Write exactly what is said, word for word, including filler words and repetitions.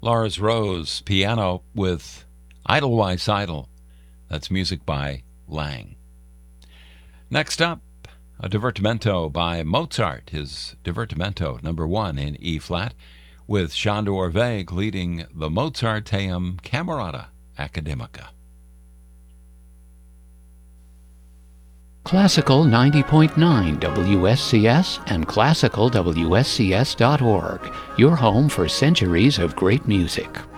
Lars Rose, piano with Idlewice Idle. That's music by Lang. Next up, a divertimento by Mozart, his divertimento number one in E-flat, with Sándor Vég leading the Mozarteum Camerata Academica. Classical ninety point nine W S C S and classical W S C S dot org, your home for centuries of great music.